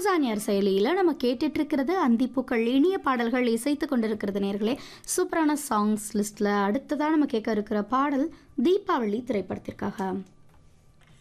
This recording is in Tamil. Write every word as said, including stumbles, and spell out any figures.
அமேசானியர் செயலியில் நம்ம கேட்டுட்டு இருக்கிறது அந்திப்பூக்கள் இனிய பாடல்கள் இசைத்து கொண்டிருக்கிறது நேர்களே. சூப்பரான சாங்ஸ் லிஸ்ட்டில் அடுத்ததாக நம்ம கேட்க இருக்கிற பாடல் தீபாவளி திரைப்படத்திற்காக.